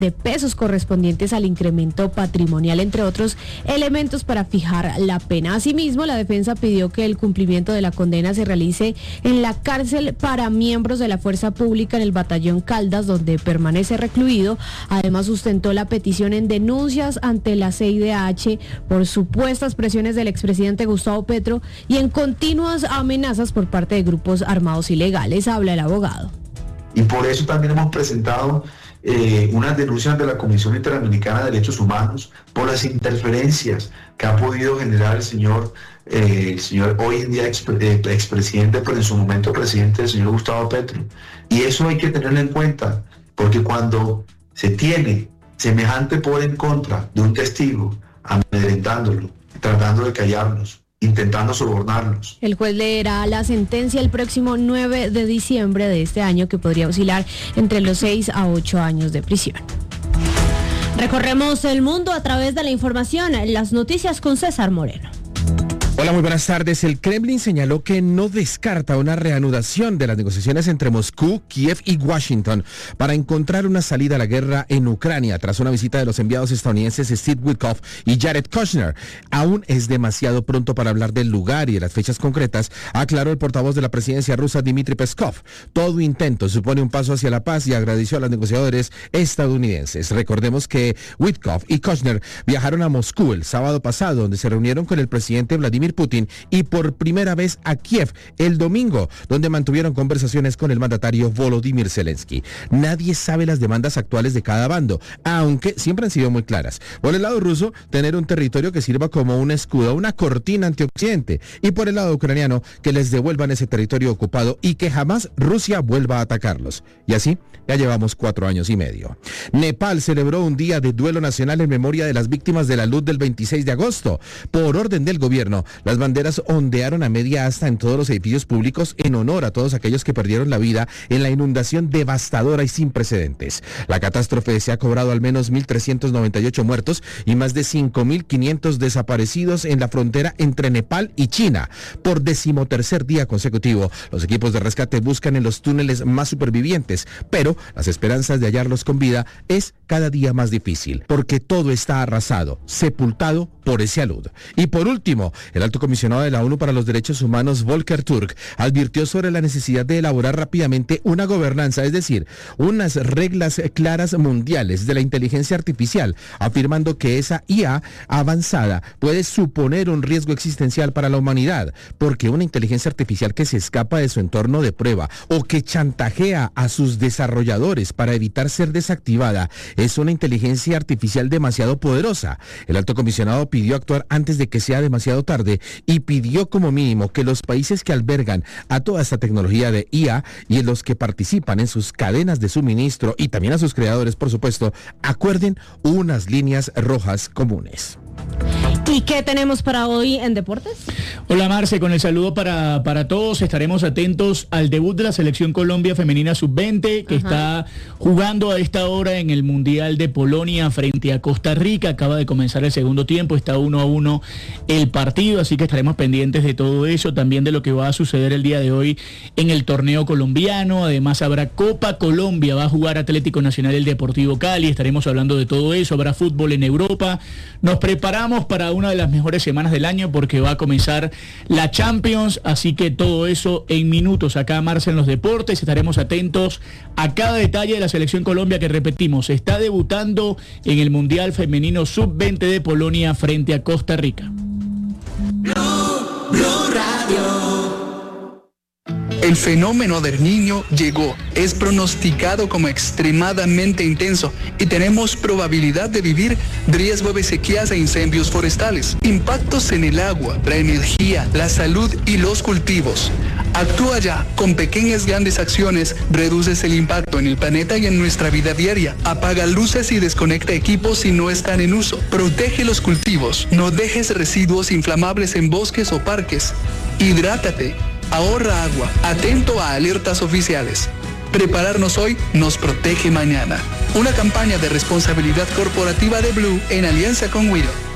de pesos correspondientes al incremento patrimonial, entre otros elementos para fijar la pena. Asimismo, la defensa pidió que el cumplimiento de la condena se realice en la cárcel para miembros de la fuerza pública en el batallón Caldas, donde permanece recluido. Además, sustentó la petición en denuncias ante la CIDH por supuestas presiones del expresidente Gustavo Petro y en continuas amenazas por parte de grupos armados ilegales. Habla el abogado. Y por eso también hemos presentado unas denuncias de la Comisión Interamericana de Derechos Humanos por las interferencias que ha podido generar el señor hoy en día expresidente, pero en su momento presidente, el señor Gustavo Petro. Y eso hay que tenerlo en cuenta, porque cuando se tiene semejante poder en contra de un testigo, amedrentándolo, tratando de callarnos, intentando sobornarnos. El juez leerá la sentencia el próximo 9 de diciembre de este año, que podría oscilar entre los 6 a 8 años de prisión. Recorremos el mundo a través de la información. Las noticias con César Moreno. Hola, muy buenas tardes. El Kremlin señaló que no descarta una reanudación de las negociaciones entre Moscú, Kiev y Washington para encontrar una salida a la guerra en Ucrania tras una visita de los enviados estadounidenses Steve Witkoff y Jared Kushner. Aún es demasiado pronto para hablar del lugar y de las fechas concretas, aclaró el portavoz de la presidencia rusa Dmitry Peskov. Todo intento supone un paso hacia la paz y agradeció a los negociadores estadounidenses. Recordemos que Witkoff y Kushner viajaron a Moscú el sábado pasado, donde se reunieron con el presidente Vladimir Putin, y por primera vez a Kiev el domingo, donde mantuvieron conversaciones con el mandatario Volodymyr Zelensky. Nadie sabe las demandas actuales de cada bando, aunque siempre han sido muy claras. Por el lado ruso, tener un territorio que sirva como un escudo, una cortina ante Occidente, y por el lado ucraniano, que les devuelvan ese territorio ocupado y que jamás Rusia vuelva a atacarlos. Y así, ya llevamos 4 años y medio. Nepal celebró un día de duelo nacional en memoria de las víctimas de la luz del 26 de agosto. Por orden del gobierno, las banderas ondearon a media asta en todos los edificios públicos en honor a todos aquellos que perdieron la vida en la inundación devastadora y sin precedentes. La catástrofe se ha cobrado al menos 1.398 muertos y más de 5.500 desaparecidos en la frontera entre Nepal y China. Por 13º día consecutivo, los equipos de rescate buscan en los túneles más supervivientes, pero las esperanzas de hallarlos con vida es cada día más difícil, porque todo está arrasado, sepultado por esa luz. Y por último, el alto comisionado de la ONU para los Derechos Humanos, Volker Turk, advirtió sobre la necesidad de elaborar rápidamente una gobernanza, es decir, unas reglas claras mundiales de la inteligencia artificial, afirmando que esa IA avanzada puede suponer un riesgo existencial para la humanidad, porque una inteligencia artificial que se escapa de su entorno de prueba o que chantajea a sus desarrolladores para evitar ser desactivada es una inteligencia artificial demasiado poderosa. El alto comisionado pidió actuar antes de que sea demasiado tarde y pidió como mínimo que los países que albergan a toda esta tecnología de IA y en los que participan en sus cadenas de suministro y también a sus creadores, por supuesto, acuerden unas líneas rojas comunes. ¿Y qué tenemos para hoy en Deportes? Hola Marce, con el saludo para todos. Estaremos atentos al debut de la Selección Colombia Femenina Sub-20, que está jugando a esta hora en el Mundial de Polonia frente a Costa Rica. Acaba de comenzar el segundo tiempo, está 1-1 el partido, así que estaremos pendientes de todo eso, también de lo que va a suceder el día de hoy en el torneo colombiano. Además habrá Copa Colombia, va a jugar Atlético Nacional el Deportivo Cali, estaremos hablando de todo eso, habrá fútbol en Europa. Nos preparamos para una de las mejores semanas del año porque va a comenzar la Champions, así que todo eso en minutos acá, Marce, en los deportes. Estaremos atentos a cada detalle de la Selección Colombia, que repetimos, está debutando en el Mundial Femenino Sub-20 de Polonia frente a Costa Rica. Blue Radio. El fenómeno del Niño llegó, es pronosticado como extremadamente intenso y tenemos probabilidad de vivir riesgo de sequías e incendios forestales, impactos en el agua, la energía, la salud y los cultivos. Actúa ya, con pequeñas grandes acciones reduces el impacto en el planeta y en nuestra vida diaria. Apaga luces y desconecta equipos si no están en uso. Protege los cultivos, no dejes residuos inflamables en bosques o parques. Hidrátate. Ahorra agua, atento a alertas oficiales. Prepararnos hoy nos protege mañana. Una campaña de responsabilidad corporativa de Blue en alianza con Wido.